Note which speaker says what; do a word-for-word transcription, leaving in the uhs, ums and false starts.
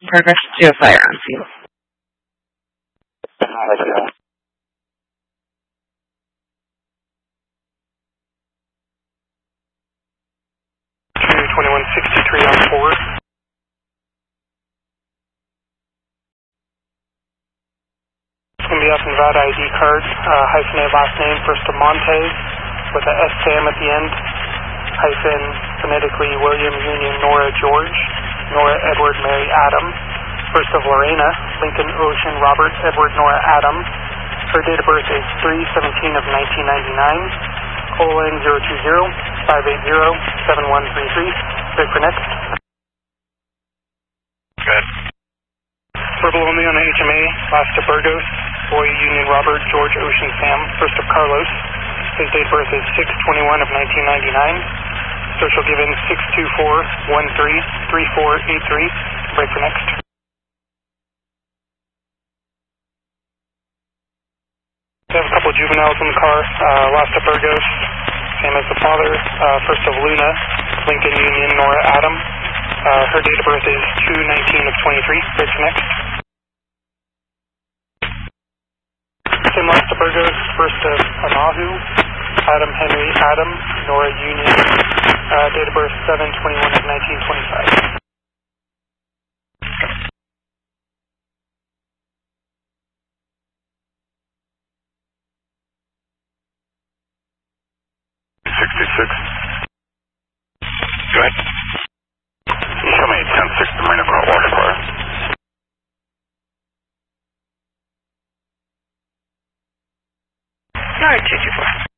Speaker 1: Progress to a firearm field.
Speaker 2: twenty-one sixty-three on four. It's going to be up in Nevada I D card, uh, hyphenated last name, first of Montez, with a S Sam at the end, hyphen, phonetically William Union Nora George, Nora Edward Mary Adam, first of Lorena, Lincoln Ocean Robert Edward Nora Adam. Her date of birth is three seventeen of nineteen ninety-nine, colon zero two zero five eight zero seven one three three. Ready for next.
Speaker 3: Good.
Speaker 2: Verbal only on the H M A, last of Burgos, boy Union Robert George Ocean Sam, first of Carlos. His date of birth is six twenty-one of nineteen ninety-nine. Social given six two four one three three four eight three. Ready for next. We have a couple of juveniles in the car, uh, lost to Burgos, same as the father, uh, first of Luna, Lincoln Union Nora Adam. Uh, her date of birth is two nineteen of twenty-three. Ready for next. Same lost to Burgos, first of Anahu, Adam Henry Adam, Nora Union, uh, date of birth seven twenty-one of nineteen twenty-five.
Speaker 3: sixty-six. Go ahead. You show me ten six to Marina Front Water Fire.
Speaker 1: Alright, two two four.